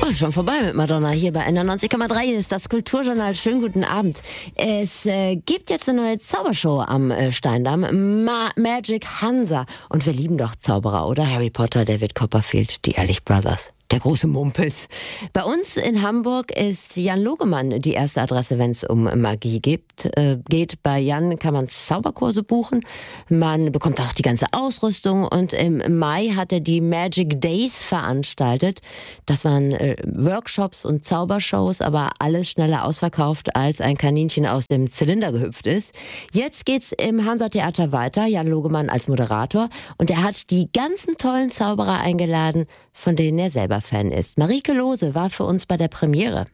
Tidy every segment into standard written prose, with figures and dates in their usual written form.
Oh, ist schon vorbei mit Madonna. Hier bei 91,3 ist das Kulturjournal. Schönen guten Abend. Es gibt jetzt eine neue Zaubershow am Steindamm. Magic Hansa. Und wir lieben doch Zauberer, oder? Harry Potter, David Copperfield, die Ehrlich Brothers. Der große Mumpitz. Bei uns in Hamburg ist Jan Logemann die erste Adresse, wenn es um Magie geht. Bei Jan kann man Zauberkurse buchen. Man bekommt auch die ganze Ausrüstung. Und im Mai hat er die Magic Days veranstaltet. Das waren Workshops und Zaubershows, aber alles schneller ausverkauft, als ein Kaninchen aus dem Zylinder gehüpft ist. Jetzt geht's im Hansa-Theater weiter. Jan Logemann als Moderator. Und er hat die ganzen tollen Zauberer eingeladen, von denen er selber Fan ist. Marieke Lose war für uns bei der Premiere.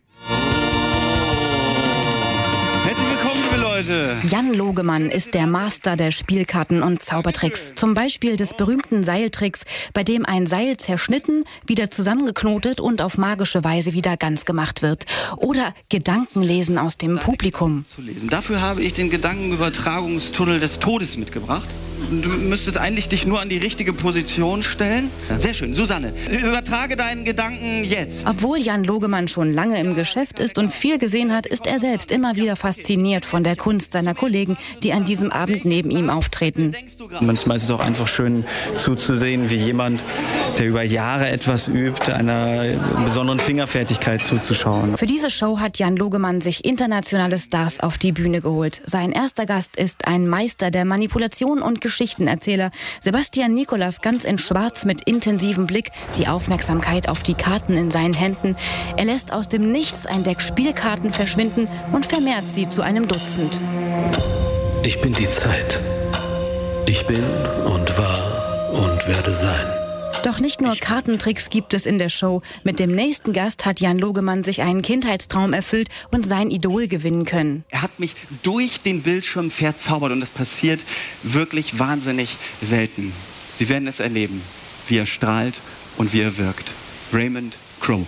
Herzlich willkommen, liebe Leute. Jan Logemann ist der Master der Spielkarten und Zaubertricks. Zum Beispiel des berühmten Seiltricks, bei dem ein Seil zerschnitten, wieder zusammengeknotet und auf magische Weise wieder ganz gemacht wird. Oder Gedankenlesen aus dem Publikum. Dafür habe ich den Gedankenübertragungstunnel des Todes mitgebracht. Du müsstest eigentlich dich nur an die richtige Position stellen. Sehr schön. Susanne, übertrage deinen Gedanken jetzt. Obwohl Jan Logemann schon lange im Geschäft ist und viel gesehen hat, ist er selbst immer wieder fasziniert von der Kunst seiner Kollegen, die an diesem Abend neben ihm auftreten. Manchmal ist es auch einfach schön zuzusehen, wie jemand, der über Jahre etwas übt, einer besonderen Fingerfertigkeit zuzuschauen. Für diese Show hat Jan Logemann sich internationale Stars auf die Bühne geholt. Sein erster Gast ist ein Meister der Manipulation und Geschichtenerzähler. Sebastian Nicolas, ganz in Schwarz mit intensivem Blick, die Aufmerksamkeit auf die Karten in seinen Händen. Er lässt aus dem Nichts ein Deck Spielkarten verschwinden und vermehrt sie zu einem Dutzend. Ich bin die Zeit. Ich bin und war und werde sein. Doch nicht nur Kartentricks gibt es in der Show. Mit dem nächsten Gast hat Jan Logemann sich einen Kindheitstraum erfüllt und sein Idol gewinnen können. Er hat mich durch den Bildschirm verzaubert und das passiert wirklich wahnsinnig selten. Sie werden es erleben, wie er strahlt und wie er wirkt. Raymond Crow.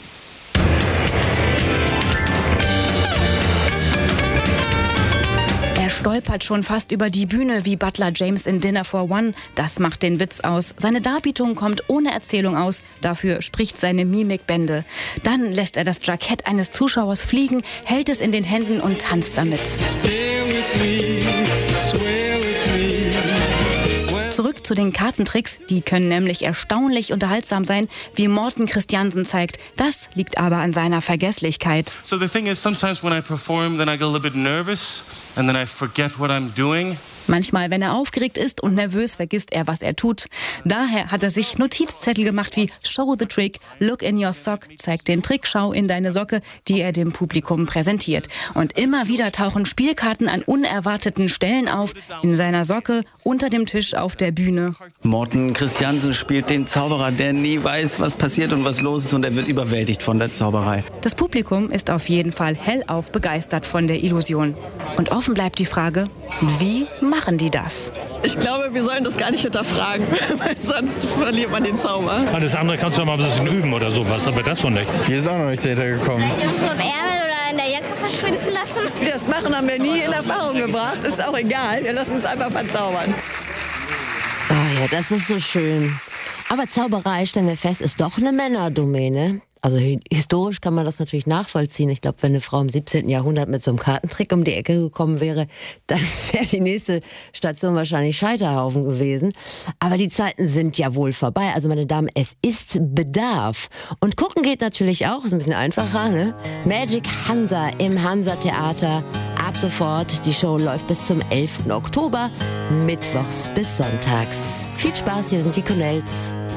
Er stolpert schon fast über die Bühne wie Butler James in Dinner for One. Das macht den Witz aus. Seine Darbietung kommt ohne Erzählung aus. Dafür spricht seine Mimik Bände. Dann lässt er das Jackett eines Zuschauers fliegen, hält es in den Händen und tanzt damit. Zurück zu den Kartentricks. Die können nämlich erstaunlich unterhaltsam sein, wie Morten Christiansen zeigt. Das liegt aber an seiner Vergesslichkeit. So the thing is, sometimes when I perform, then I get a little bit nervous and then I forget what I'm doing. Manchmal, wenn er aufgeregt ist und nervös, vergisst er, was er tut. Daher hat er sich Notizzettel gemacht wie Show the Trick, Look in your sock, zeig den Trick, schau in deine Socke, die er dem Publikum präsentiert. Und immer wieder tauchen Spielkarten an unerwarteten Stellen auf, in seiner Socke, unter dem Tisch, auf der Bühne. Morten Christiansen spielt den Zauberer, der nie weiß, was passiert und was los ist, und er wird überwältigt von der Zauberei. Das Publikum ist auf jeden Fall hellauf begeistert von der Illusion. Und offen bleibt die Frage, wie machen die das? Ich glaube, wir sollen das gar nicht hinterfragen, weil sonst verliert man den Zauber. Alles andere kannst du mal ein bisschen üben oder sowas, aber das noch nicht. Wir sind auch noch nicht dahinter gekommen. Irgendwo im Ärmel oder in der Jacke verschwinden lassen? Wie wir das machen, haben wir nie in Erfahrung gebracht. Ist auch egal, wir lassen uns einfach verzaubern. Oh ja, das ist so schön. Aber Zauberei, stellen wir fest, ist doch eine Männerdomäne. Also historisch kann man das natürlich nachvollziehen. Ich glaube, wenn eine Frau im 17. Jahrhundert mit so einem Kartentrick um die Ecke gekommen wäre, dann wäre die nächste Station wahrscheinlich Scheiterhaufen gewesen. Aber die Zeiten sind ja wohl vorbei. Also meine Damen, es ist Bedarf. Und gucken geht natürlich auch, ist ein bisschen einfacher, ne? Magic Hansa im Hansa-Theater. Ab sofort. Die Show läuft bis zum 11. Oktober, mittwochs bis sonntags. Viel Spaß, hier sind die Connells.